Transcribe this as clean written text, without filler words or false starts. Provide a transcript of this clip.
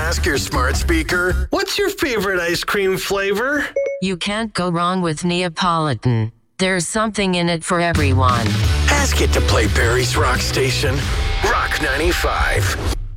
ask your smart speaker, what's your favorite ice cream flavor? You can't go wrong with Neapolitan. There's something in it for everyone. Ask it to play Barry's Rock Station. Rock 95.